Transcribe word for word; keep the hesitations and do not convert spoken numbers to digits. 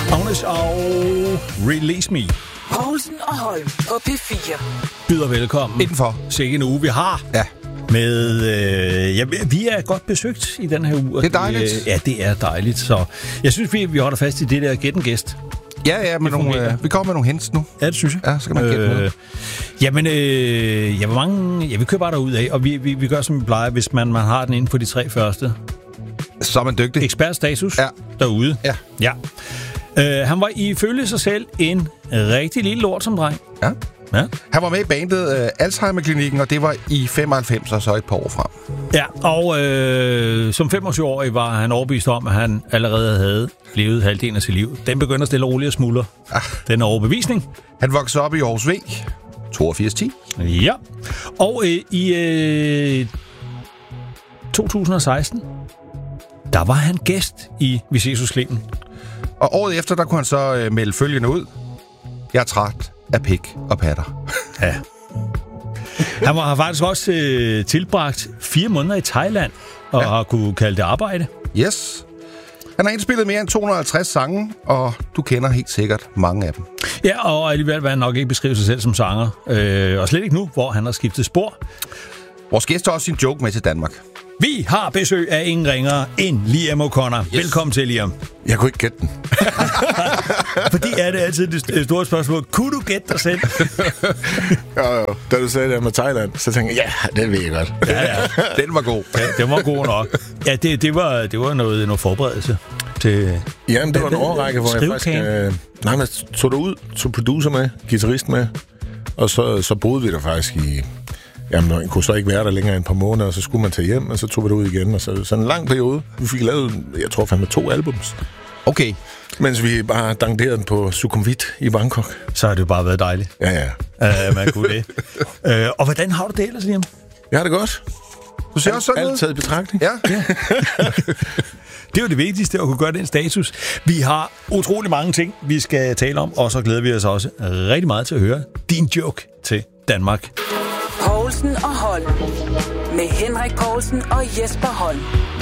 Agnes og Release Me. Poulsen og Holm på P fire. Byder velkommen. Indenfor. Sikke en uge, vi har. Ja. Med, øh, ja, vi er godt besøgt i den her uge. Det er dejligt. Øh, ja, det er dejligt. Så jeg synes, vi, vi holder fast i det der Gæt en Gæst. Ja, ja, men nogle, øh, vi kommer med nogle hints nu. Ja, det synes jeg. Ja, så kan man gætte noget. Øh, jamen, øh, ja, hvor mange... Ja, vi kører bare derud af, og vi, vi, vi gør, som vi plejer, hvis man, man har den inden for de tre første. Så er man dygtig. Ekspertstatus Ja. derude. Ja. Ja. Øh, han var ifølge sig selv en rigtig lille lort som dreng. Ja. Ja. Han var med i bandet uh, Alzheimer-klinikken, og det var i femoghalvfems, og så et par år frem. Ja, og øh, som femogtyve-årig var han overbevist om, at han allerede havde levet halvdelen af sit liv. Den begynder stille og roligt at smuldre. Ah. Den overbevisning. Han voksede op i Aarhus V, toogfirs ti. Ja, og øh, i øh, to tusind og seksten, der var han gæst i Vi ses hos Clemen. Og året efter, der kunne han så uh, melde følgende ud. Jeg er træt af pik og patter. Ja. Han har faktisk også øh, tilbragt fire måneder i Thailand, og ja. har kunne kalde det arbejde. Yes. Han har indspillet mere end to hundrede og halvtreds sange, og du kender helt sikkert mange af dem. Ja, og alligevel vil han nok ikke beskrive sig selv som sanger. Øh, og slet ikke nu, hvor han har skiftet spor. Vores gæst har også sin joke med til Danmark. Vi har besøg af ingen ringere end Liam O'Connor. Yes. Velkommen til, Liam. Jeg kunne ikke gætte den. Fordi er det altid det store spørgsmål. Kunne du gætte dig selv? jo, jo. Da du sagde det med Thailand, så tænkte jeg, ja, det ved jeg godt. Ja, ja. Den var god. Ja, den var god nok. Ja, det, det, var, det var noget, noget forberedelse til... Jamen, det var en overrække, hvor jeg faktisk... Øh, nej, men tog det ud, tog producer med, guitarist med, og så, så boede vi der faktisk i... Jamen, man kunne så ikke være der længere end et par måneder, og så skulle man tage hjem, og så tog vi det ud igen. Og så sådan en lang periode. Vi fik lavet, jeg tror fandme, to albums. Okay. Mens vi bare danderede den på Sukhumvit i Bangkok. Så har det jo bare været dejligt. Ja, ja. Uh, man kunne det. Uh, og hvordan har du det ellers, Liam? Jeg har det godt. Du ser Alt, også sådan alt noget? taget i betragtning. Ja. Ja. Det er jo det vigtigste, at kunne gøre den status. Vi har utrolig mange ting, vi skal tale om, og så glæder vi os også rigtig meget til at høre din joke til Danmark. Poulsen og Holm. Med Henrik Poulsen og Jesper Holm.